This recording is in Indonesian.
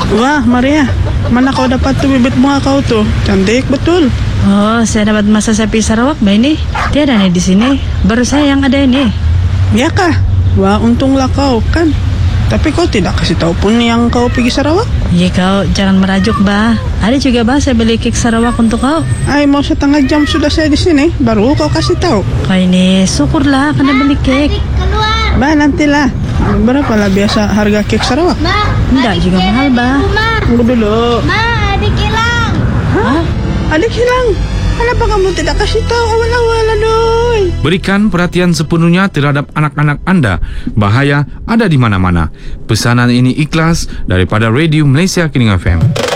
Wah, Maria, mana kau dapat tuh bibit bunga kau tuh? Cantik betul. Oh, saya dapat masa sapi Sarawak, Mbak ini. Tiada nih di sini. Baru saya yang ada ini. Ya kah? Wah, untunglah kau kan. Tapi kau tidak kasih tahu pun yang kau pergi Sarawak? Iya kau, jangan merajuk, Mbak. Ada juga, Mbak, saya beli kek Sarawak untuk kau. Ay, mau setengah jam sudah saya di sini, baru kau kasih tahu. Kau ini, syukurlah kena beli kek. Bah, nantilah. Berapa lah biasa harga kek Sarawak? Enggak juga mahal, Mbak. Tunggu dulu. Adik hilang. Hah? Adik hilang? Kenapa kamu tidak kasih tahu awal-awal, aduh? Berikan perhatian sepenuhnya terhadap anak-anak Anda. Bahaya ada di mana-mana. Pesanan ini ikhlas daripada Radio Malaysia Kening FM.